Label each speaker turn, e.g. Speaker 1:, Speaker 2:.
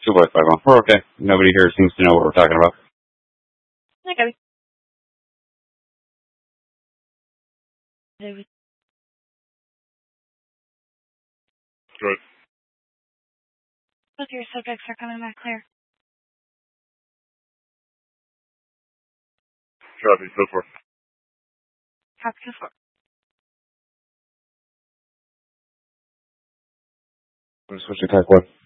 Speaker 1: 2.5. We're okay. Nobody here seems to know what we're talking about.
Speaker 2: Okay.
Speaker 3: Good.
Speaker 2: Both your subjects are coming back clear.
Speaker 3: Copy, so far.
Speaker 2: Copy 2-4.
Speaker 1: We're switching to Tech 1.